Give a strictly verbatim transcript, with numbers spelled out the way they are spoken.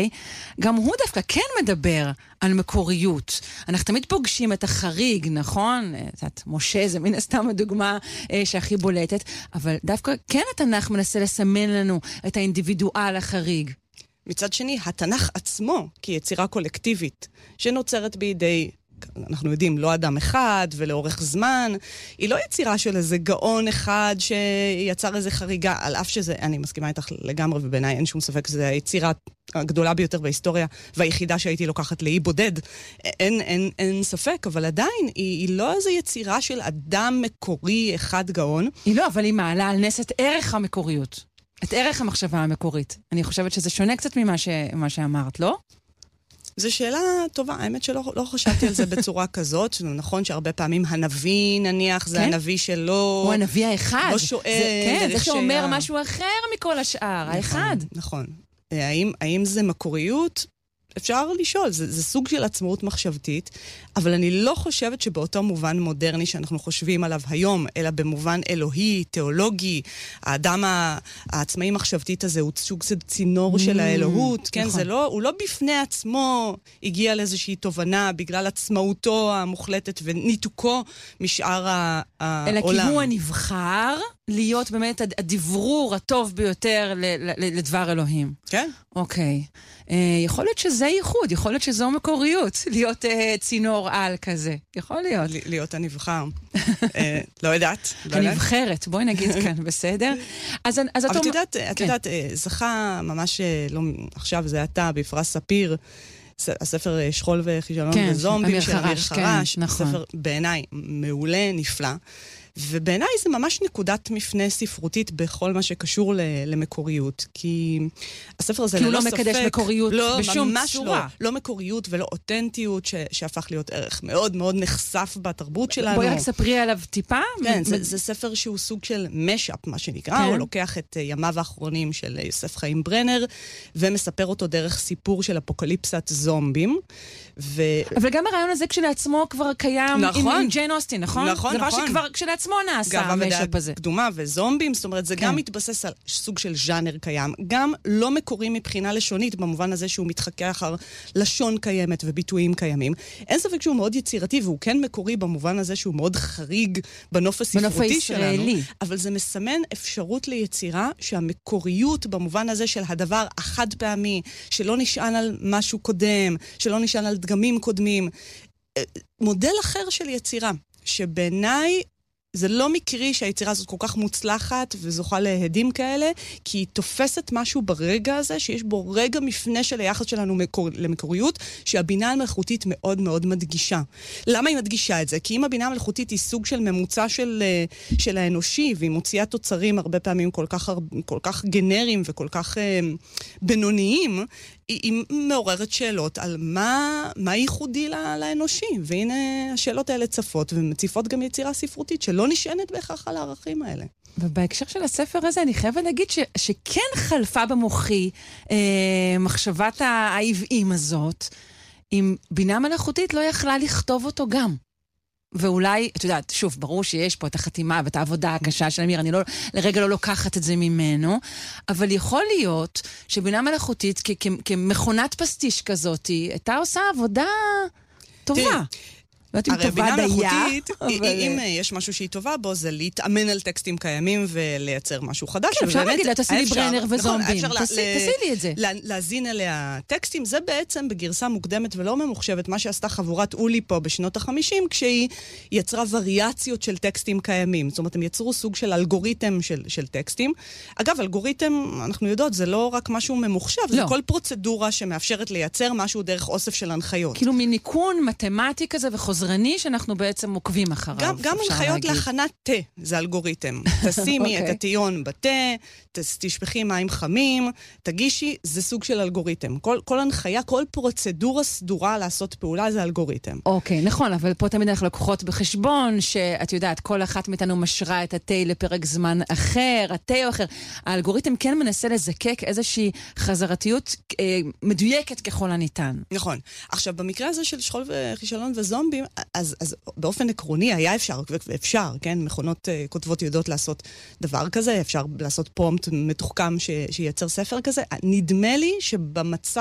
אוקיי? גם הוא דווקא כן מדבר על מקוריות. אנחנו תמיד פוגשים את החריג, נכון? את, משה זה מן הסתם הדוגמה אה, שהכי בולטת, אבל דווקא כן התנ"ך מנסה לסמן לנו את האינדיבידואל החריג. מצד שני, התנ"ך עצמו, כיצירה קולקטיבית, שנוצרת בידי, אנחנו יודעים, לא אדם אחד ולאורך זמן, היא לא יצירה של איזה גאון אחד שיצר איזה חריגה, על אף שזה, אני מסכימה איתך לגמרי, ובעיניי אין שום ספק, שזה היצירה הגדולה ביותר בהיסטוריה, והיחידה שהייתי לוקחת לאי בודד. אין, אין, אין ספק, אבל עדיין, היא, היא לא איזו יצירה של אדם מקורי אחד גאון. היא לא, אבל היא מעלה על נס את ערך המקוריות. את ערך המחשבה המקורית. אני חושבת שזה שונה קצת ממה ש... מה שאמרת, לא? זו שאלה טובה, האמת שלא לא חשבתי על זה בצורה כזאת, נכון שהרבה פעמים הנביא נניח, זה כן? הנביא שלא... הוא הנביא האחד. לא שואל... זה, כן, זה שאומר שה... משהו אחר מכל השאר, נכון, האחד. נכון. האם, האם זה מקוריות? אפשר לשאול, זה, זה סוג של עצמאות מחשבתית, אבל אני לא חושבת שבאותו מובן מודרני שאנחנו חושבים עליו היום, אלא במובן אלוהי, תיאולוגי, האדם העצמאי מחשבתית הזה הוא סוג של צינור של האלוהות, כן, זה לא, הוא לא בפני עצמו הגיע לאיזושהי תובנה בגלל עצמאותו המוחלטת וניתוקו משאר העולם. אלא כי הוא הנבחר להיות באמת הדברור הטוב ביותר לדבר אלוהים. כן. אוקיי. יכול להיות שזה ייחוד, יכול להיות שזו מקוריות, להיות צינור על כזה. יכול להיות. להיות הנבחר. לא יודעת. הנבחרת, בואי נגיד כאן, בסדר? אבל את יודעת, את יודעת, זכה ממש, עכשיו זה אתה, בפרס ספיר, הספר שכול וחישלון וזומבים של אמיר חרש, ספר בעיניי מעולה, נפלא. ובעיניי זה ממש נקודת מפנה ספרותית בכל מה שקשור למקוריות, כי הספר הזה ללא ספק... כי הוא לא מקדש מקוריות בשום צורה. לא, לא מקוריות ולא אותנטיות שהפך להיות ערך מאוד מאוד נחשף בתרבות שלנו. בואי רק ספרי עליו טיפה. כן, זה ספר שהוא סוג של משאפ, מה שנקרא. הוא לוקח את ימיו האחרונים של יוסף חיים ברנר, ומספר אותו דרך סיפור של אפוקליפסת זומבים. אבל גם הרעיון הזה כשלעצמו כבר קיים עם ג'יין אוסטין, נכון? נכון, נכון. זה דבר שכבר כשלעצמו נעשה המשאפ הזה. קדומה וזומבים, זאת אומרת, זה גם מתבסס על סוג של ז'אנר קיים, גם לא מקורי מבחינה לשונית, במובן הזה שהוא מתחכה אחר לשון קיימת וביטויים קיימים. אין ספק שהוא מאוד יצירתי, והוא כן מקורי במובן הזה שהוא מאוד חריג בנוף הספרותי שלנו, אבל זה מסמן אפשרות ליצירה שהמקוריות במובן הזה של הדבר החד פעמי, שלא נשען על משהו קודם, שלא נשען על דגמים קודמים, מודל אחר של יצירה, שבעיניי זה לא מקרי שהיצירה הזאת כל כך מוצלחת וזוכה להדים כאלה, כי היא תופסת משהו ברגע הזה, שיש בו רגע מפנה של היחס שלנו מקור... למקוריות, שהבינה המלאכותית מאוד מאוד מדגישה. למה היא מדגישה את זה? כי אם הבינה המלאכותית היא סוג של ממוצע של, של האנושי, והיא מוציאה תוצרים הרבה פעמים כל כך, כל כך גנריים וכל כך אה, בינוניים, היא מעוררת שאלות על מה, מה ייחודי לאנושי. והנה השאלות האלה צפות, ומציפות גם יצירה ספרותית, שלא נשענת בהכרח על הערכים האלה. ובהקשר של הספר הזה, אני חייבת להגיד ש, שכן חלפה במוחי אה, מחשבת העבעים הזאת, אם בינה מלאכותית לא יכלה לכתוב אותו גם. ואולי, את יודעת, שוב, ברור שיש פה את החתימה ואת העבודה הקשה של אמיר, אני לא, לרגע לא לוקחת את זה ממנו, אבל יכול להיות שבינה מלאכותית, כ- כ- כמכונת פסטיש כזאת, הייתה עושה עבודה טובה. הרי בינה מלאכותית, אם יש משהו שהיא טובה בו, זה להתאמן על טקסטים קיימים ולייצר משהו חדש. כן, אפשר להגיד לה, תעשי לי ברנר וזומבים. תעשי לי את זה. להזין אליה טקסטים, זה בעצם בגרסה מוקדמת ולא ממוחשבת, מה שעשתה חבורת אולי פה בשנות החמישים, כשהיא יצרה וריאציות של טקסטים קיימים. זאת אומרת, הם יצרו סוג של אלגוריתם של טקסטים. אגב, אלגוריתם, אנחנו יודעות, זה לא רק משהו ממוחשב, זה כל פרוצדורה שמאפשרת לייצר משהו דרך אוסף של הנחיות. כאילו מניקון מתמטי כזה וחוזר זרני שאנחנו בעצם עוקבים אחריו. גם, גם הנחיות להכנת תה, זה אלגוריתם. תשימי את הטיון בתה, תשפכי מים חמים, תגישי, זה סוג של אלגוריתם. כל, כל הנחיה, כל פרוצדורה סדורה לעשות פעולה, זה אלגוריתם. אוקיי, נכון, אבל פה תמיד אנחנו לקוחות בחשבון, שאת יודעת, כל אחת מאיתנו משרה את התה לפרק זמן אחר, התה או אחר. האלגוריתם כן מנסה לזקק איזושהי חזרתיות אה, מדויקת ככל הניתן. נכון. עכשיו, במקרה הזה של שכול וחישלון וזומבים, אז, אז באופן עקרוני היה אפשר, ואפשר, כן? מכונות uh, כותבות יודעות לעשות דבר כזה, אפשר לעשות פרומפט מתוחכם ש, שייצר ספר כזה. נדמה לי שבמצב